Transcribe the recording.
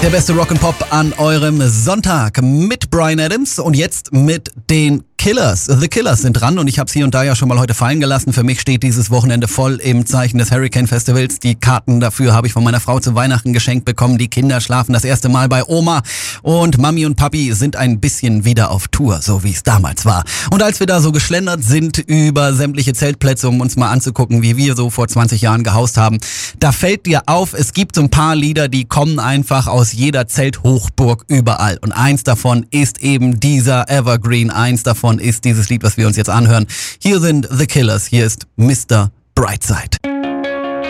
Der beste Rock'n'Pop an eurem Sonntag mit Bryan Adams und jetzt mit den Killers. The Killers sind dran und ich habe es hier und da ja schon mal heute fallen gelassen. Für mich steht dieses Wochenende voll im Zeichen des Hurricane Festivals. Die Karten dafür habe ich von meiner Frau zu Weihnachten geschenkt bekommen. Die Kinder schlafen das erste Mal bei Oma und Mami und Papi sind ein bisschen wieder auf Tour, so wie es damals war. Und als wir da so geschlendert sind über sämtliche Zeltplätze, um uns mal anzugucken, wie wir so vor 20 Jahren gehaust haben, da fällt dir auf, es gibt so ein paar Lieder, die kommen einfach aus jeder Zelthochburg überall. Und eins davon ist eben dieser Evergreen, eins davon ist dieses Lied, was wir uns jetzt anhören. Hier sind The Killers, hier ist Mr. Brightside.